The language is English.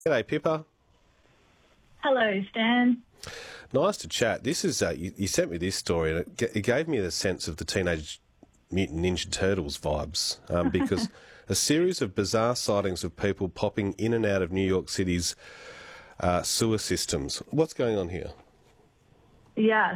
G'day, Pippa. Hello, Stan. Nice to chat. This is you sent me this story, and it gave me the sense of the Teenage Mutant Ninja Turtles vibes because a series of bizarre sightings of people popping in and out of New York City's sewer systems. What's going on here? Yeah,